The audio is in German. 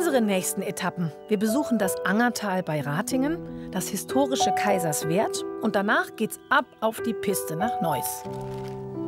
unsere nächsten Etappen. Wir besuchen das Angertal bei Ratingen, das historische Kaiserswerth und danach geht's ab auf die Piste nach Neuss.